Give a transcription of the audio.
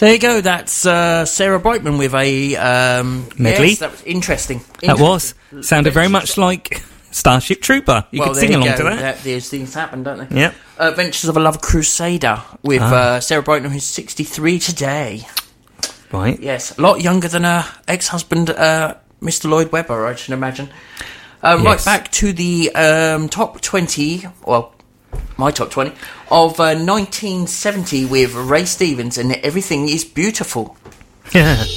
There you go. That's Sarah Brightman with a medley. Yes, that was interesting. That was. Sounded very much like Starship Trooper. You could sing along to that. These things happen, don't they? Yep. Adventures of a Love Crusader with Sarah Brightman, who's 63 today. Right. Yes, a lot younger than her ex-husband, Mr. Lloyd Webber, I should imagine. Right, back to the top 20, well, my top 20, of 1970 with Ray Stevens and Everything is Beautiful. Yeah.